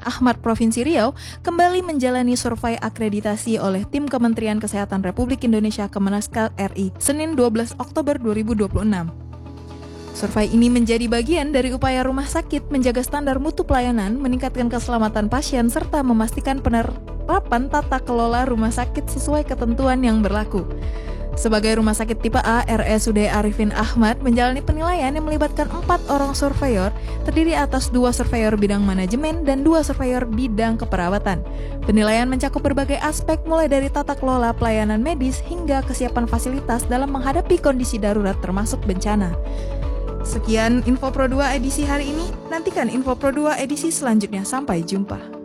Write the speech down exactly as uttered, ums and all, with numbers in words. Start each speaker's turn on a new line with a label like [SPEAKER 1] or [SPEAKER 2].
[SPEAKER 1] Ahmad Provinsi Riau kembali menjalani survei akreditasi oleh tim Kementerian Kesehatan Republik Indonesia Kemenaker R I Senin dua belas Oktober dua ribu dua puluh enam. Survei ini menjadi bagian dari upaya rumah sakit menjaga standar mutu pelayanan, meningkatkan keselamatan pasien, serta memastikan penerapan tata kelola rumah sakit sesuai ketentuan yang berlaku. Sebagai rumah sakit tipe A, R S U D Arifin Ahmad menjalani penilaian yang melibatkan empat orang surveyor, terdiri atas dua surveyor bidang manajemen dan dua surveyor bidang keperawatan. Penilaian mencakup berbagai aspek mulai dari tata kelola pelayanan medis hingga kesiapan fasilitas dalam menghadapi kondisi darurat termasuk bencana. Sekian Info Pro dua edisi hari ini, nantikan Info Pro dua edisi selanjutnya. Sampai jumpa.